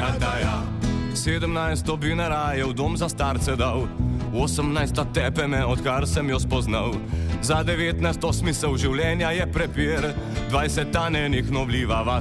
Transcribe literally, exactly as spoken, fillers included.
da ja. Sedemnajsto bi ne raje v dom za starce dal, osemnajsta tepe me, odkar sem jo spoznal. Za devetnajsto smisel življenja je prepir, dvajseta nenih novljiva vas.